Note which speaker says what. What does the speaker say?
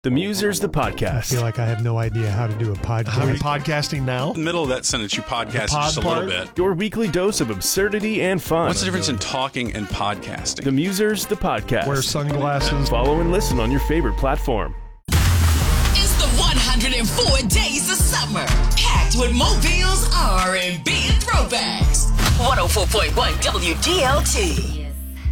Speaker 1: The Musers, the
Speaker 2: I
Speaker 1: podcast.
Speaker 2: feel like I have no idea how to do a podcast.
Speaker 3: Are we podcasting now?
Speaker 4: In the middle of that sentence, you podcast
Speaker 3: pod
Speaker 4: just a
Speaker 3: part?
Speaker 4: little bit.
Speaker 1: Your weekly dose of absurdity and fun.
Speaker 4: What's the difference in talking and podcasting?
Speaker 1: The Musers, the podcast.
Speaker 3: Wear sunglasses.
Speaker 1: Follow and listen on your favorite platform.
Speaker 5: It's the 104 days of summer, packed with Mobile's R&B and throwbacks. 104.1 WDLT.